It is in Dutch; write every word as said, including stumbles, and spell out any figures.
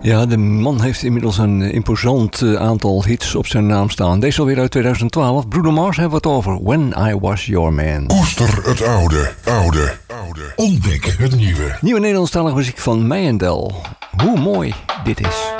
Ja, de man heeft inmiddels een imposant uh, aantal hits op zijn naam staan. Deze alweer uit twintig twaalf. Bruno Mars hebben we het over. When I Was Your Man. Koester het oude, oude, oude. Ontdek het nieuwe. Nieuwe Nederlandstalige muziek van Mayendel. Hoe mooi dit is.